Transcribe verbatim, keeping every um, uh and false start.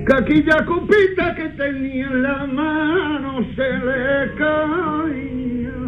que aquella copita que tenía en la mano se le caía.